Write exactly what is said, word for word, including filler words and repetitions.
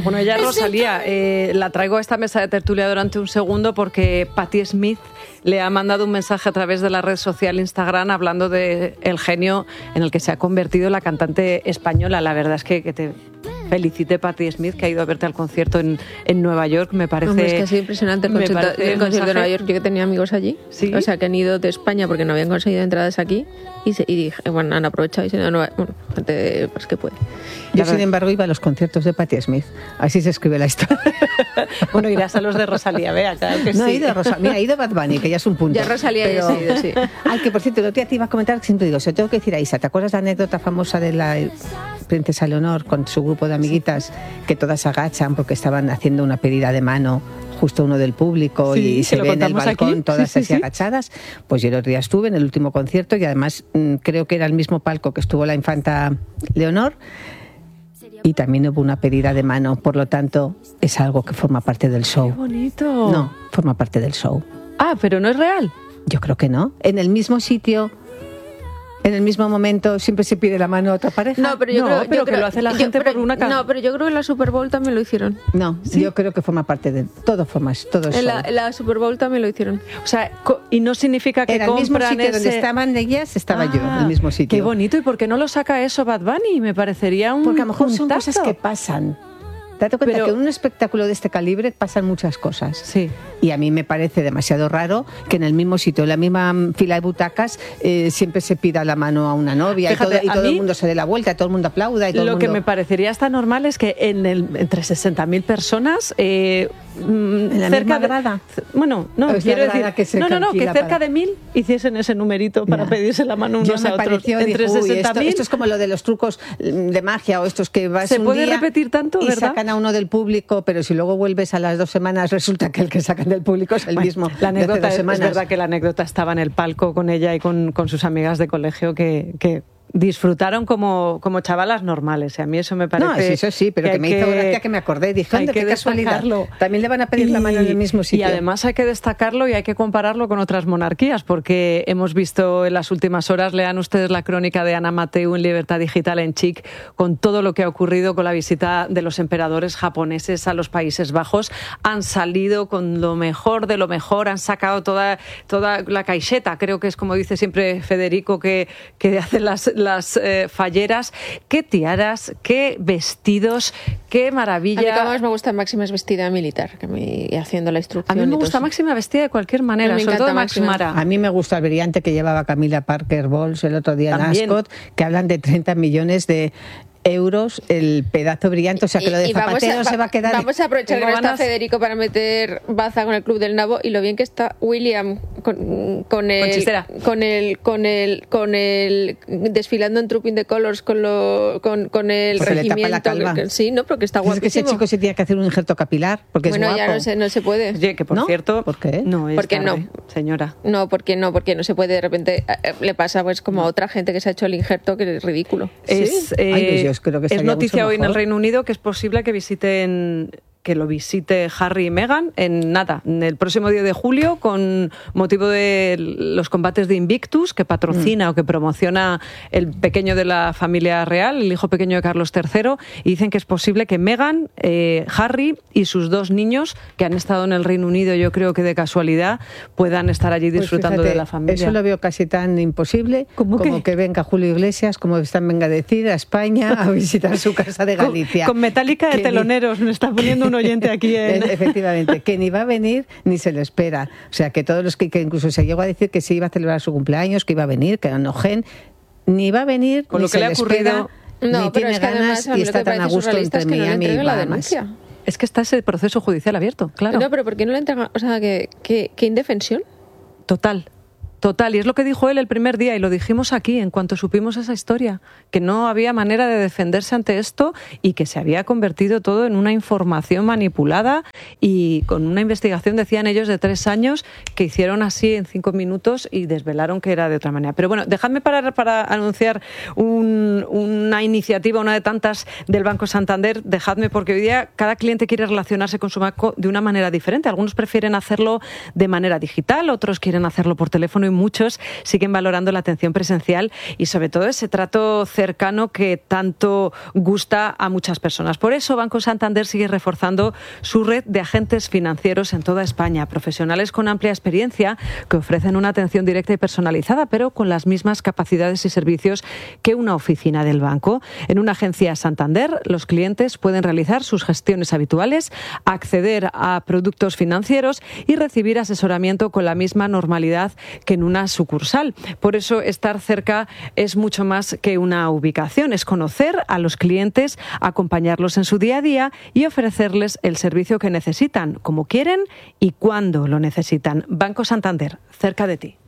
Bueno, ella es Rosalía. Eh, la traigo a esta mesa de tertulia durante un segundo porque Patti Smith le ha mandado un mensaje a través de la red social Instagram hablando de el genio en el que se ha convertido la cantante española. La verdad es que, que te felicite Patti Smith, que ha ido a verte al concierto en, en Nueva York. Me parece... Hombre, es que ha sido impresionante el concierto, el concierto de Nueva York. Yo que tenía amigos allí, ¿sí? O sea, que han ido de España porque no habían conseguido entradas aquí y, se, y dije, bueno, han aprovechado y se han ido a Nueva York. Bueno, gente, pues que puede. Yo, sin embargo, iba a los conciertos de Patti Smith. Así se escribe la historia. Bueno, irás a los de Rosalía, vea, claro que no, sí. he ido a Rosalía. Mira, he ido a Bad Bunny, que ya es un punto. Ya Rosalía pero... ya he ido, sí. Ay, que por cierto, el otro día te iba a comentar, que siempre digo, se lo tengo que decir a Isa. ¿Te acuerdas la anécdota famosa de la princesa Leonor con su grupo de amiguitas, sí, que todas se agachan porque estaban haciendo una pedida de mano justo uno del público, sí, y se ve en el balcón aquí, todas sí, así sí, agachadas? Pues yo el otro día estuve en el último concierto y además mmm, creo que era el mismo palco que estuvo la infanta Leonor y también hubo una pedida de mano, por lo tanto es algo que forma parte del show. ¡Qué bonito! No, forma parte del show. Ah, pero no es real. Yo creo que no. En el mismo sitio, en el mismo momento, siempre se pide la mano a otra pareja. No, pero yo no, creo, pero yo que creo, lo hace la yo, gente pero, por una cara. No, pero yo creo que en la Super Bowl también lo hicieron. No, ¿sí? Yo creo que forma parte de todo, formas, todo eso. En la, en la Super Bowl también lo hicieron. O sea, y no significa que era el mismo sitio ese... donde estaban ellas, estaba ah, yo, en el mismo sitio. Qué bonito. ¿Y por qué no lo saca eso Bad Bunny? Me parecería un Porque a lo mejor puntazo. Son cosas que pasan. Date cuenta pero, que en un espectáculo de este calibre pasan muchas cosas. Sí. Y a mí me parece demasiado raro que en el mismo sitio, en la misma fila de butacas, eh, siempre se pida la mano a una novia. Fíjate, y todo, y todo el mundo se dé la vuelta, y todo el mundo aplauda. Y todo lo el mundo... que me parecería hasta normal es que en el, entre sesenta mil personas... Eh, ¿En la cerca misma grada? De, bueno, no, es quiero decir... Que se no, no, no, que cerca para... de mil hiciesen ese numerito para ya. pedirse la mano unos Yo a me otros. Pareció, entre dijo, sesenta mil... esto, esto es como lo de los trucos de magia o estos que vas se un puede día repetir tanto, y ¿verdad? sacan a uno del público, pero si luego vuelves a las dos semanas resulta que el que sacan del público es el bueno, mismo. La anécdota es, es verdad que la anécdota estaba en el palco con ella y con, con sus amigas de colegio que... que disfrutaron como, como chavalas normales. Y a mí eso me parece... No, eso sí, pero que, que me hizo que, gracia que me acordé. Dije, anda, qué casualidad. También le van a pedir y, la mano en el mismo sitio. Y además hay que destacarlo y hay que compararlo con otras monarquías, porque hemos visto en las últimas horas, lean ustedes la crónica de Ana Mateu en Libertad Digital en Chic, con todo lo que ha ocurrido con la visita de los emperadores japoneses a los Países Bajos. Han salido con lo mejor de lo mejor, han sacado toda, toda la caixeta, creo que es como dice siempre Federico, que, que hace las las eh, falleras. Qué tiaras, qué vestidos, qué maravilla. A mí como más me gusta Máxima es vestida militar, que me, haciendo la instrucción. A mí me gusta Máxima vestida de cualquier manera, sobre todo Máxima. A mí me gusta el brillante que llevaba Camila Parker Bowles el otro día También. en Ascot, que hablan de treinta millones de euros el pedazo brillante, o sea que lo de y Zapatero a, se va a quedar. Vamos a aprovechar que no está Federico para meter baza con el Club del Nabo y lo bien que está William con, con el con el con el con el desfilando en Trooping the Colours con lo con, con el porque regimiento. Que, sí, no, porque está guapísimo. Es que ese chico se tiene que hacer un injerto capilar porque bueno, es guapo. ya no se no se puede. Oye, que por ¿No? cierto, ¿por qué? No, es porque tarde, no, señora. No, porque no, porque no se puede de repente eh, le pasa pues como a otra gente que se ha hecho el injerto que es ridículo. Es ¿Sí? eh, Ay, pues yo creo que es noticia hoy en el Reino Unido que es posible que visiten que lo visite Harry y Meghan en nada, en el próximo día de julio, con motivo de los combates de Invictus, que patrocina mm. o que promociona el pequeño de la familia real, el hijo pequeño de Carlos tercero, y dicen que es posible que Meghan, eh, Harry y sus dos niños, que han estado en el Reino Unido, yo creo que de casualidad, puedan estar allí disfrutando pues fíjate, de la familia. Eso lo veo casi tan imposible como que? que venga Julio Iglesias, como están venga a decir, a España a visitar su casa de Galicia. Con, con Metallica de teloneros, me está poniendo un oyente aquí en... Efectivamente, que ni va a venir ni se le espera. O sea, que todos los que, que incluso se llegó a decir que se iba a celebrar su cumpleaños, que iba a venir, que no gen, ni va a venir, con ni lo que se le le ha ocurrido, espera, no, ni pero tiene es que ganas además, y está tan a gusto entre Miami y Bahamas. Es que está ese proceso judicial abierto, claro. No, pero ¿por qué no le entregan? O sea, ¿qué, qué, qué indefensión? Total. Total, y es lo que dijo él el primer día, y lo dijimos aquí en cuanto supimos esa historia, que no había manera de defenderse ante esto y que se había convertido todo en una información manipulada y con una investigación, decían ellos, de tres años que hicieron así en cinco minutos y desvelaron que era de otra manera. Pero bueno, dejadme parar para anunciar un, una iniciativa, una de tantas del Banco Santander. Dejadme, porque hoy día cada cliente quiere relacionarse con su banco de una manera diferente. Algunos prefieren hacerlo de manera digital, otros quieren hacerlo por teléfono y hoy muchos siguen valorando la atención presencial y sobre todo ese trato cercano que tanto gusta a muchas personas. Por eso Banco Santander sigue reforzando su red de agentes financieros en toda España, profesionales con amplia experiencia que ofrecen una atención directa y personalizada, pero con las mismas capacidades y servicios que una oficina del banco. En una agencia Santander, los clientes pueden realizar sus gestiones habituales, acceder a productos financieros y recibir asesoramiento con la misma normalidad que en una sucursal. Por eso estar cerca es mucho más que una ubicación, es conocer a los clientes, acompañarlos en su día a día y ofrecerles el servicio que necesitan, como quieren y cuando lo necesitan. Banco Santander, cerca de ti.